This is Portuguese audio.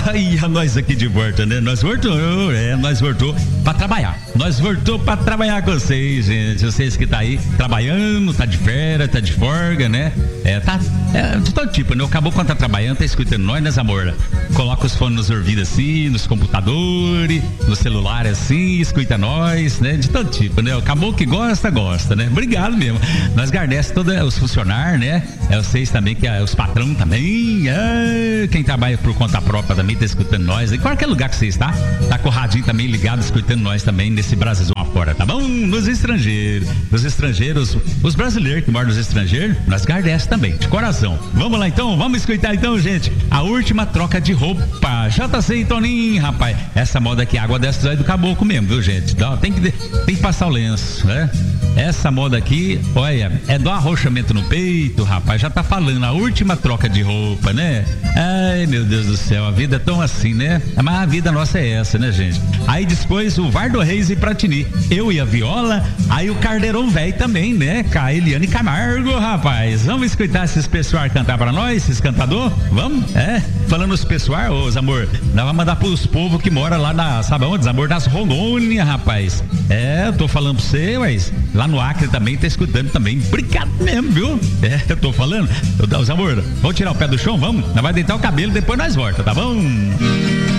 Olha, nós aqui de volta, né? Nós voltou pra trabalhar. Nós voltou pra trabalhar com vocês, gente. Vocês que tá aí trabalhando, tá de férias, tá de folga, né? De todo tipo, né? Acabou quando tá trabalhando, tá escutando nós, né, amor? Coloca os fones nos ouvidos assim, nos computadores, no celular assim, escuta nós, né? De todo tipo, né? Acabou que gosta, né? Obrigado mesmo. Nós agradecemos todos os funcionários, né? Vocês também, que os patrão também, quem trabalha por conta própria também tá escutando nós. Em qualquer lugar que você está, tá com o radinho também ligado, escutando nós também nesse Brasilzão afora, tá bom? Nos estrangeiros, os brasileiros que moram nos estrangeiros, nós agradecemos também, de coração. Vamos lá então, vamos escutar então, gente, a última troca de roupa. JC e Toninho, rapaz, essa moda aqui, água dessas aí do caboclo mesmo, viu, gente? Tem que passar o lenço, né? Essa moda aqui, olha, é do arrochamento no peito, rapaz, já tá falando, a última troca de roupa, né? Ai, meu Deus do céu, a vida é tão assim, né? Mas a vida nossa é essa, né, gente? Aí depois o Vardo Reis e Pratini, eu e a Viola, aí o Cardeirão Velho também, né? Com a Eliane Camargo, rapaz. Vamos escutar esses pessoal cantar pra nós, esses cantador? Vamos? Falando os pessoal, ô amor, nós vamos mandar pros povos que mora lá sabe onde? Amor, das Rondônia, rapaz. Eu tô falando pra você, mas lá no Acre também tá escutando também. Obrigado mesmo, viu? Eu tô falando. Os amor, vamos tirar o pé do chão, vamos? Nós vai deitar o cabelo, depois nós volta, tá bom?